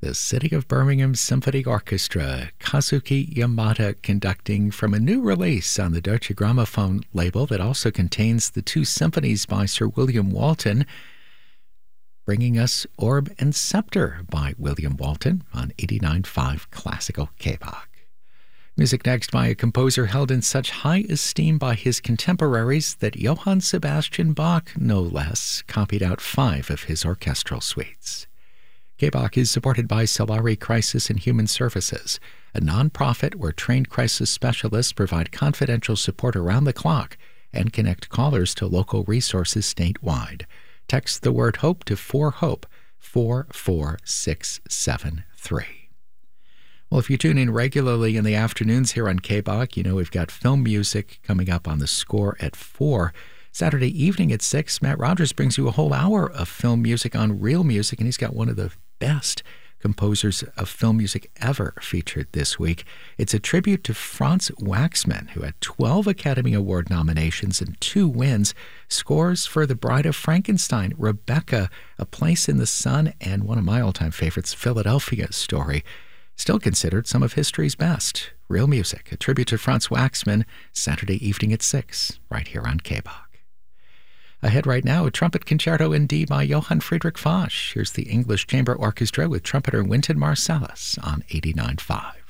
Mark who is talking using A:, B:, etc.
A: The City of Birmingham Symphony Orchestra, Kazuki Yamada conducting from a new release on the Deutsche Grammophon label that also contains the two symphonies by Sir William Walton, bringing us Orb and Scepter by William Walton on 89.5 Classical KBOC. Music next by a composer held in such high esteem by his contemporaries that Johann Sebastian Bach, no less, copied out 5 of his orchestral suites. KBOC is supported by Solari Crisis and Human Services, a nonprofit where trained crisis specialists provide confidential support around the clock and connect callers to local resources statewide. Text the word HOPE to 4HOPE, 44673. Well, if you tune in regularly in the afternoons here on KBOC, you know we've got film music coming up on The Score at 4. Saturday evening at 6, Matt Rogers brings you a whole hour of film music on Real Music, and he's got one of the best composers of film music ever featured this week. It's a tribute to Franz Waxman, who had 12 Academy Award nominations and 2 wins, scores for The Bride of Frankenstein, Rebecca, A Place in the Sun, and one of my all-time favorites, Philadelphia Story. Still considered some of history's best. Real Music, a tribute to Franz Waxman, Saturday evening at 6, right here on KBOC. Ahead right now, a trumpet concerto in D by Johann Friedrich Foch. Here's the English Chamber Orchestra with trumpeter Wynton Marsalis on 89.5.